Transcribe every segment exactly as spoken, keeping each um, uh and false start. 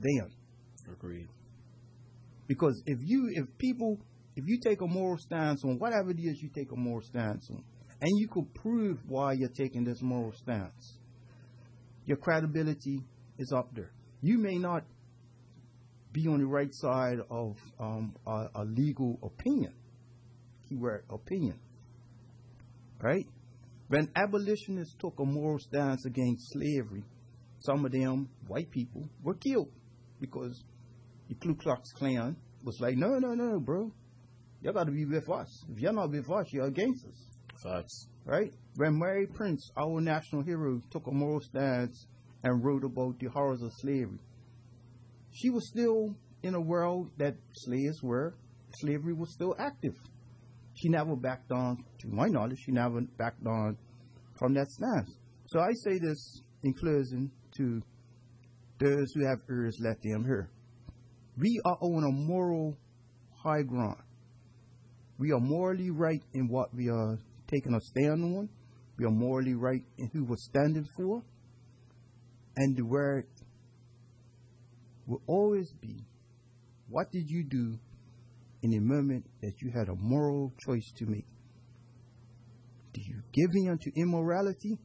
then. Agreed. Because if you, if people, if you take a moral stance on whatever it is you take a moral stance on, and you could prove why you're taking this moral stance, your credibility is up there. You may not be on the right side of um, a, a legal opinion, keyword opinion, right? When abolitionists took a moral stance against slavery, some of them, white people, were killed because the Ku Klux Klan was like, no, no, no, bro. You got to be with us. If you're not with us, you're against us. Facts. Right? When Mary Prince, our national hero, took a moral stance and wrote about the horrors of slavery, she was still in a world that slaves were, slavery was still active. She never backed down, to my knowledge, she never backed down from that stance. So I say this in closing to those who have ears, let them hear. We are on a moral high ground. We are morally right in what we are taking a stand on. We are morally right in who we're standing for. And the word will always be, what did you do in the moment that you had a moral choice to make? Do you give in to immorality?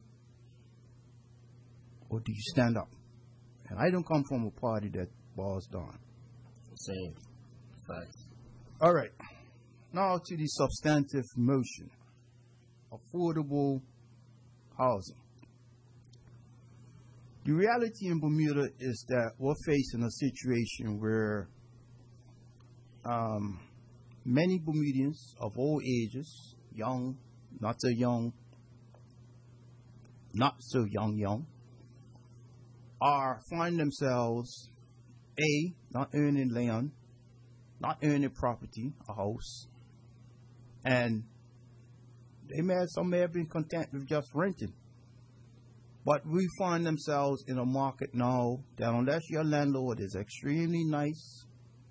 Or do you stand up? And I don't come from a party that bows down. Same. Facts. All right. Now to the substantive motion. Affordable housing. The reality in Bermuda is that we're facing a situation where um, many Bermudians of all ages, young, not so young, not so young, young, are find themselves, A, not earning land, not earning property, a house, and they may have, some may have been content with just renting. But we find themselves in a market now that unless your landlord is extremely nice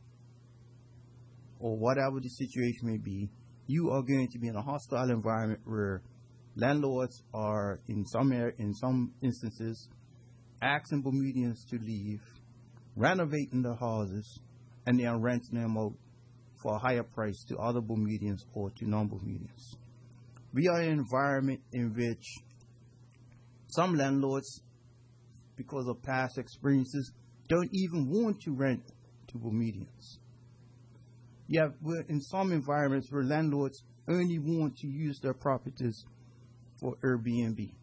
or whatever the situation may be, you are going to be in a hostile environment where landlords are in some air, in some instances asking Bermudians to leave, renovating their houses, and they are renting them out for a higher price to other Bermudians or to non-Bermudians. We are in an environment in which some landlords, because of past experiences, don't even want to rent to Bermudians. Yeah, we're in some environments where landlords only want to use their properties for Airbnb.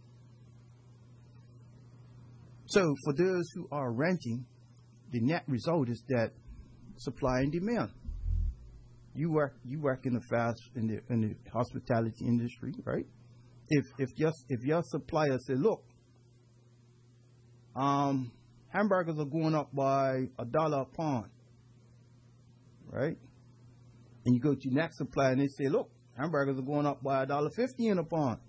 So for those who are renting, the net result is that supply and demand. You work you work in the fast in the in the hospitality industry, right? If if just if your supplier say, look, um, hamburgers are going up by a dollar a pound, right? And you go to your next supplier and they say, look, hamburgers are going up by a dollar fifty in a pound.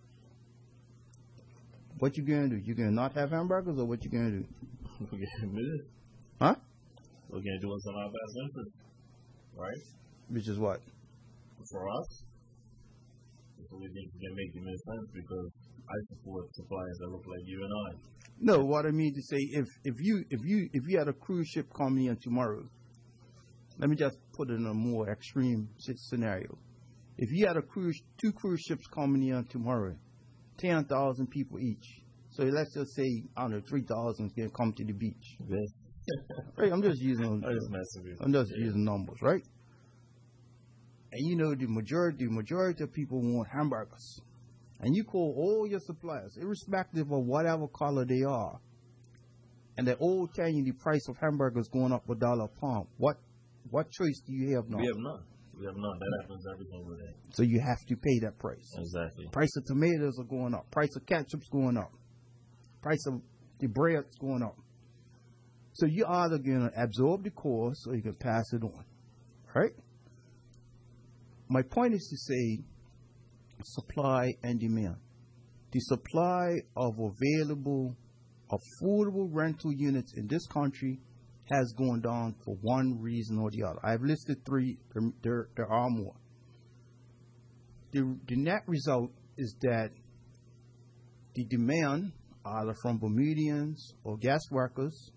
What you gonna do? You gonna not have hamburgers, or what you gonna do? We're gonna do it. Huh? We're gonna do what's in our best interest, right? Which is what? For us, so we think we can make the most sense because I support suppliers that look like you and I. No, what I mean to say, if if you if you if you had a cruise ship coming in tomorrow, let me just put it in a more extreme scenario. If you had a cruise, two cruise ships coming in tomorrow, ten thousand people each. So let's just say, I don't know, three thousand is going to come to the beach. Yeah. Right? I'm just using, I'm just messing with you. I'm just yeah. using numbers, right? And you know, the majority, the majority of people want hamburgers. And you call all your suppliers, irrespective of whatever color they are, and they're all telling you the price of hamburgers going up a dollar a pound. What, what choice do you have now? We have none. We have none. That happens every single day. So you have to pay that price. Exactly. Price of tomatoes are going up. Price of ketchup's going up. Price of the bread's going up. So you're either going to absorb the cost or you can pass it on. Right? My point is to say supply and demand. The supply of available, affordable rental units in this country has gone down for one reason or the other. I've listed three. There, there, there are more. The, the net result is that the demand, either from Bermudians or guest workers